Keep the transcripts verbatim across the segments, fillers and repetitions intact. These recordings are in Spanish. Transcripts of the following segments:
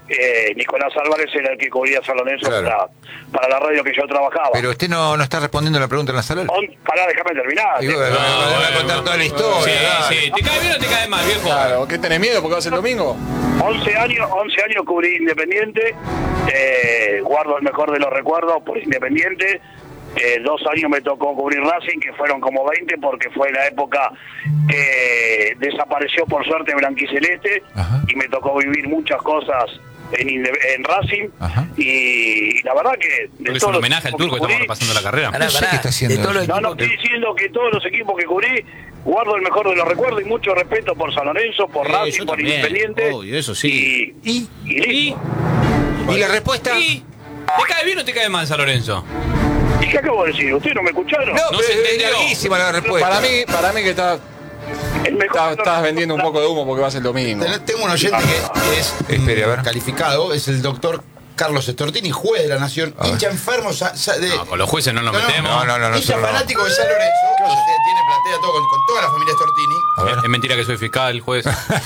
eh, Nicolás Álvarez era el que cubría San Lorenzo Claro. para, para la radio que yo trabajaba. Pero usted no, no está respondiendo la pregunta en la sala. On- Pará, déjame terminar. Y bueno, Te- no, no, no, no, contar toda la historia. Sí, dale. sí. ¿Te cae bien o te cae mal, viejo? Claro, ¿qué tenés miedo porque va a ser el domingo? once años, once años cubrí Independiente, eh, guardo el mejor de los recuerdos por Independiente. Eh, dos años me tocó cubrir Racing, que fueron como veinte, porque fue la época que desapareció por suerte Blanquiceleste. Ajá. Y me tocó vivir muchas cosas en, Inde- en Racing. Ajá. Y, y la verdad que... de Es todos un los homenaje al equipos turco que cubrí, estamos repasando la carrera. No sé qué está haciendo. De todos los No, no equipos estoy diciendo que todos los equipos que cubrí guardo el mejor de los recuerdos y mucho respeto por San Lorenzo, por Sí, Racing, yo por también, Independiente. obvio, eso sí. Y, ¿Y? y ¿Y? listo. ¿Y la respuesta? ¿Y? ¿Te cae bien o te cae mal San Lorenzo? ¿Y qué acabo de decir? ¿Ustedes no me escucharon? No, No pero se es entendió. larguísima la respuesta. Para mí, para mí que está, El mejor está- de los estás vendiendo un poco de humo porque va a ser el domingo. Ten- Tengo un oyente que, que es Espere, a ver. mm, calificado, es el doctor Carlos Estortini, juez de la Nación, A ver. hincha enfermo sa- sa- de... No, con los jueces no nos No, no, metemos. No, no, no, hincha nosotros no. fanático de San Lorenzo, o sea, tiene platea todo con, con toda la familia Estortini. A ver. Es, es mentira que soy fiscal, juez.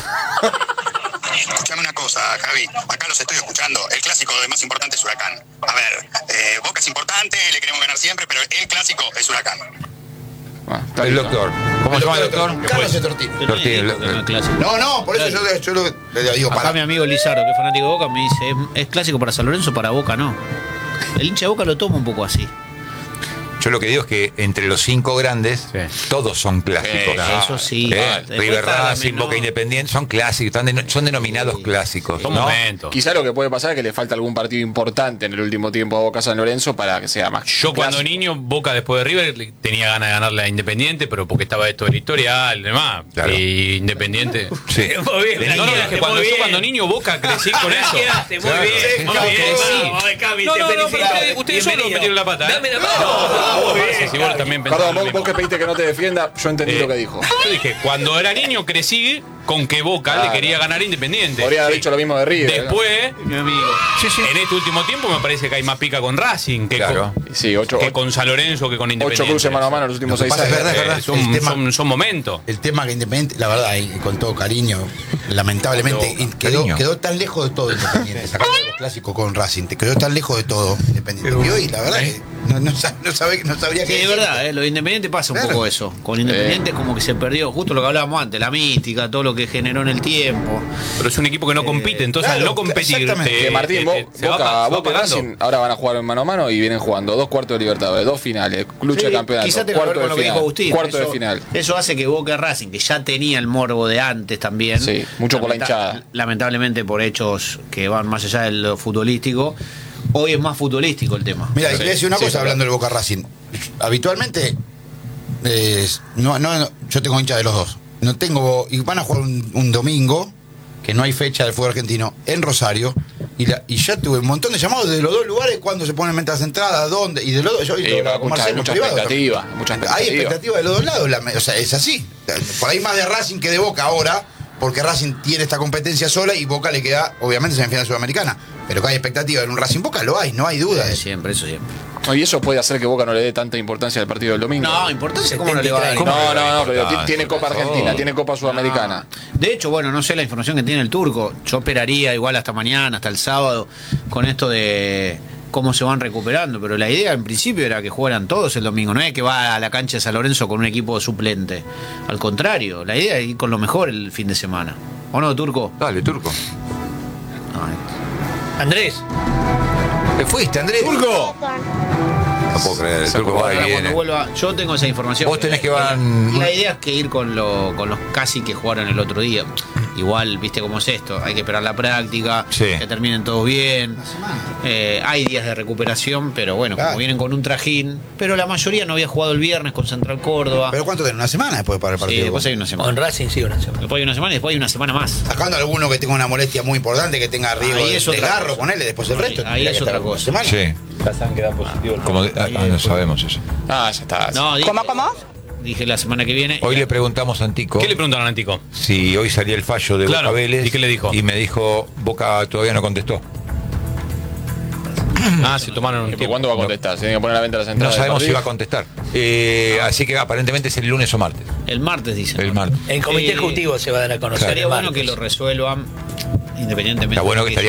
Escuchame una cosa, Javi. Acá los estoy escuchando. El clásico de más importante es Huracán. A ver, eh, Boca es importante, le queremos ganar siempre, pero el clásico es Huracán. Ah, está El bien. doctor. ¿Cómo se llama el doctor? Carlos Estortini. Tortini, Pero el- no es el- clásico. No, no, por eso yo, yo lo, le digo Acá para... mi amigo Lizardo, que es fanático de Boca, me dice, es, es clásico para San Lorenzo, para Boca no. El hincha de Boca lo toma un poco así. Yo lo que digo es que entre los cinco grandes, Sí. todos son clásicos. Eh, eso sí. Eh, Después River está la Racing, menor. Boca Independiente, son clásicos, están deno- son denominados clásicos. Son ¿no? momentos. Quizá lo que puede pasar es que le falta algún partido importante en el último tiempo a Boca San Lorenzo para que sea más. Yo cuando clásico. niño, Boca después de River, le- tenía ganas de ganarle a Independiente, pero porque estaba esto del historial y demás. Claro. Y Independiente. Sí. Muy bien, De niño, Blanqueaste, es que cuando muy yo bien. cuando niño Boca crecí con eso. Blanqueaste, muy Claro. bien. Sí, Muy claro, bien, crecí. vamos, Cami, No, te no, no, pero felicito. ustedes, ustedes solo Bienvenido. metieron la pata. ¿eh? Dame la mano. No, Muy no, bien. si vos también pensaste Perdón, lo vos, mismo. vos que pediste que no te defienda, yo entendí Eh, lo que dijo. Yo dije, cuando era niño crecí con que Boca Claro. le quería ganar a Independiente. Podría haber Sí. dicho lo mismo de River. ¿no? Después, Mi amigo. en este último tiempo me parece que hay más pica con Racing que, Claro. con, Sí, ocho, que con San Lorenzo que con Independiente. ocho cruces mano a mano en los últimos Lo que seis pasa es años. verdad, es Eh, verdad. son, El tema- son, son momentos. El tema que Independiente, la verdad, y con todo cariño, lamentablemente, Con todo quedó, cariño. quedó tan lejos de todo Independiente, sacando los clásicos con Racing, te quedó tan lejos de todo Independiente. Y hoy, la verdad, que no, no, sa- no, sabe- no sabría Sí, qué es decir. verdad, eh, lo de Independiente pasa un Claro. poco eso. Con Independiente es como que se perdió justo lo que hablábamos antes, la mística, todo lo que generó en el tiempo. Pero es un equipo que no compite, entonces claro, al no competir, exactamente. te- Que Martín, te- Bo- te- se va Boca, pa- se va Boca y apagando. Racing ahora van a jugar en mano a mano y vienen jugando dos cuartos de Libertadores, dos finales, lucha de campeonato, Quizás tenga que ver cuarto con de lo que dijo final, Agustín. cuarto eso, de final. Eso hace que Boca y Racing, que ya tenía el morbo de antes también. Sí, mucho por la hinchada. Lamentablemente por hechos que van más allá de lo futbolístico. Hoy es más futbolístico el tema. Mira, y te voy a decir una sí, cosa sí. hablando del Boca Racing. Habitualmente, eh, no, no, yo tengo hincha de los dos. No tengo. Y van a jugar un, un domingo, que no hay fecha del fútbol argentino, en Rosario. Y, la, y ya tuve un montón de llamados de los dos lugares, cuando se ponen metas de entrada, dónde. Y de los dos, yo Sí, yo hablaba con mucha- Marcelo en mucha privado expectativa, también. mucha Hay expectativa. expectativa de los dos lados, la- o sea, es así. Por ahí más de Racing que de Boca ahora, porque Racing tiene esta competencia sola y Boca le queda, obviamente, semifinal sudamericana. Pero que hay expectativa en un Racing Boca, lo hay, no hay duda de eso. Siempre, eso siempre. Y eso puede hacer que Boca no le dé tanta importancia al partido del domingo. No, importancia, ¿cómo no le va a dar? ¿Cómo No, le va a no, dar no, pero importancia, tiene Copa corazón? Argentina, tiene Copa Sudamericana. De hecho, bueno, no sé la información que tiene el turco. Yo esperaría igual hasta mañana, hasta el sábado, con esto de cómo se van recuperando. Pero la idea en principio era que jugaran todos el domingo. No es que va a la cancha de San Lorenzo con un equipo suplente. Al contrario, la idea es ir con lo mejor el fin de semana. ¿O no, turco? Dale, Turco. No, Andrés, ¿Te fuiste, Andrés? ¡Turco! No puedo creer, el Turco va y ahora viene. cuando vuelva, yo tengo esa información. Vos tenés que van- La idea es que ir con, lo, con los casi que jugaron el otro día. Igual, viste cómo es esto. Hay que esperar la práctica, Sí. que terminen todos bien. Eh, hay días de recuperación, pero bueno, Claro. como vienen con un trajín. Pero la mayoría no había jugado el viernes con Central Córdoba. ¿Pero cuánto tiene? ¿Una semana después para el Sí, partido? después hay una semana. con Racing sí, una semana. Después hay una semana y después hay una semana más. Sacando a alguno que tenga una molestia muy importante, que tenga riesgo Ahí de es otra desgarro, cosa. ponele, después el Ahí- resto. ahí tendría es que otra estar una cosa. semana. Sí. Como, ah, ah, no sabemos eso. Ah, ya está. No, dije, ¿Cómo, cómo? Dije la semana que viene. Hoy le preguntamos a Antico ¿Qué le preguntaron a Antico? si hoy salía el fallo de Claro, Boca Vélez. ¿y qué le dijo? Y me dijo, Boca todavía no contestó. Ah, se tomaron un ¿Y por tiempo. cuándo va a contestar? Se tiene que poner a la venta las No entradas. del sabemos si partido. va a contestar. Eh, así que aparentemente es el lunes o martes. El martes dicen. El martes. El comité Eh, ejecutivo se va a dar a conocer. Sería el bueno martes. que lo resuelvan independientemente. Está bueno de que estaría